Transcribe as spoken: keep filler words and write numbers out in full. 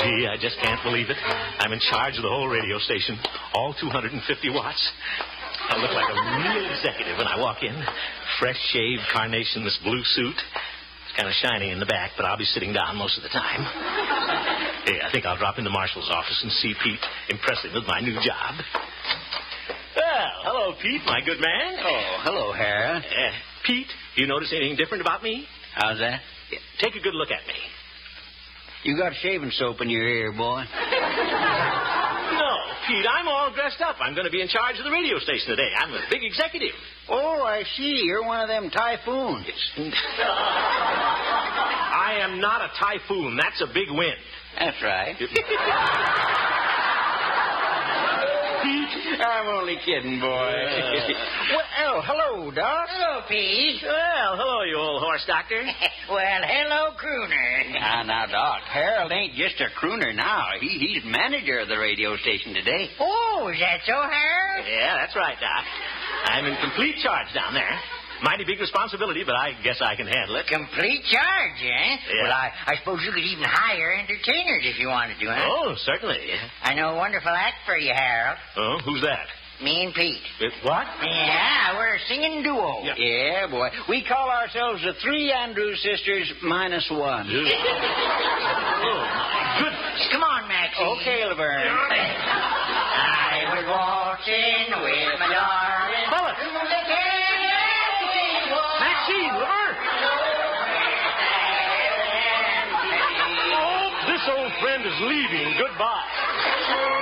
Gee, I just can't believe it. I'm in charge of the whole radio station. All two hundred fifty watts. I look like a real executive when I walk in. Fresh shaved carnation, this blue suit. It's kind of shiny in the back, but I'll be sitting down most of the time. Hey, I think I'll drop into Marshall's office and see Pete, impress him with my new job. Well, hello, Pete, my good man. Oh, hello, Harold. Uh, Pete, you notice anything different about me? How's that? Yeah, take a good look at me. You got shaving soap in your ear, boy. No, Pete, I'm all dressed up. I'm going to be in charge of the radio station today. I'm a big executive. Oh, I see. You're one of them typhoons. I am not a typhoon. That's a big wind. That's right. I'm only kidding, boy. Uh. Well, hello, Doc. Hello, Pete. Well, hello, you old horse doctor. Well, hello, crooner. Now, now, Doc, Harold ain't just a crooner now. He, he's manager of the radio station today. Oh, is that so, Harold? Yeah, that's right, Doc. I'm in complete charge down there. Mighty big responsibility, but I guess I can handle it. Complete charge, eh? Yeah. Well, I, I suppose you could even hire entertainers if you wanted to, huh? Oh, certainly. I know a wonderful act for you, Harold. Oh, who's that? Me and Pete. Uh, what? Yeah, we're a singing duo. Yeah. Yeah, boy. We call ourselves the Three Andrews Sisters minus one. Oh, my goodness. Come on, Maxie. Okay, Laverne. I was walking with my darling. Phyllis. Maxine, Laverne. Oh, this old friend is leaving. Goodbye.